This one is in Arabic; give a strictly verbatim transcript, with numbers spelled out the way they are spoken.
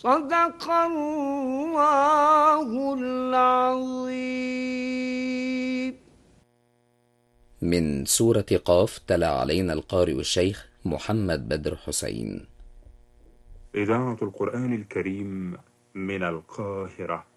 صدق الله العظيم. من سورة قاف تلا علينا القارئ الشيخ محمد بدر حسين. إذاعة القرآن الكريم من القاهرة.